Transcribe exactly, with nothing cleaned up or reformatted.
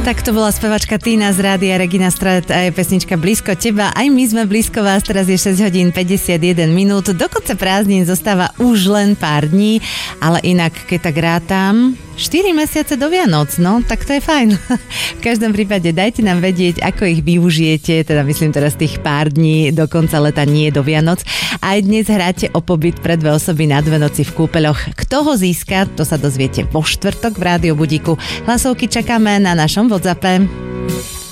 Tak to bola spevačka Tina z rádia Regina Strat a je pesnička Blízko teba. Aj my sme blízko vás, teraz je šesť hodín päťdesiatjeden minút. Do konca prázdnin zostáva už len pár dní, ale inak, keď tak rátam, štyri mesiace do Vianoc, no, tak to je fajn. V každom prípade dajte nám vedieť, ako ich využijete, teda myslím teraz tých pár dní do konca leta, nie do Vianoc. Aj dnes hráte o pobyt pre dve osoby na dve noci v kúpeľoch. Kto ho získa, to sa dozviete vo štvrtok v Rádiu Budíku. Hlasovky čakáme na našom WhatsAppe.